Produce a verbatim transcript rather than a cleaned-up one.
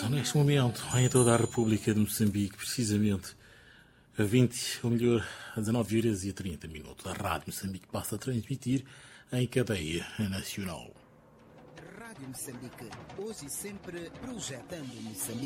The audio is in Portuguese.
neste momento, em toda a República de Moçambique, precisamente a vinte, ou melhor, a dezanove horas e trinta minutos. A Rádio Moçambique passa a transmitir em cadeia nacional. Rádio Moçambique, hoje e sempre projetando Moçambique.